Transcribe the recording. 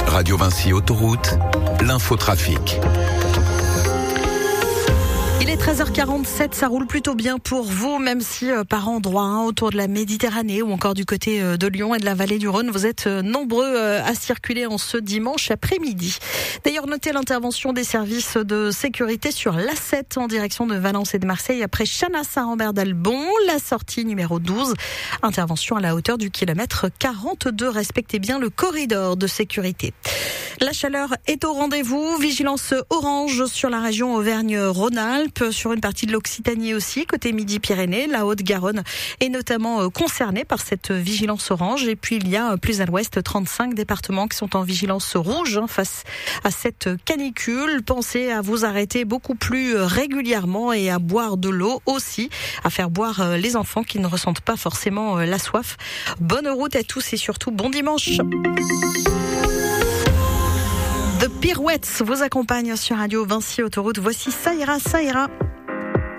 Radio Vinci Autoroute, l'infotrafic. Il est 13h47, ça roule plutôt bien pour vous, même si par endroits autour de la Méditerranée ou encore du côté de Lyon et de la vallée du Rhône, vous êtes nombreux à circuler en ce dimanche après-midi. D'ailleurs, notez l'intervention des services de sécurité sur l'A7 en direction de Valence et de Marseille après Chanat-Saint-Rambert-d'Albon, la sortie numéro 12. Intervention à la hauteur du kilomètre 42. Respectez bien le corridor de sécurité. La chaleur est au rendez-vous. Vigilance orange sur la région Auvergne-Rhône-Alpes, sur une partie de l'Occitanie aussi, côté Midi-Pyrénées. La Haute-Garonne est notamment concernée par cette vigilance orange. Et puis il y a plus à l'ouest 35 départements qui sont en vigilance rouge face à cette canicule. Pensez à vous arrêter beaucoup plus régulièrement et à boire de l'eau aussi, à faire boire les enfants qui ne ressentent pas forcément la soif. Bonne route à tous et surtout bon dimanche. The Pirouettes vous accompagne sur Radio Vinci Autoroute. Voici Ça ira, ça ira.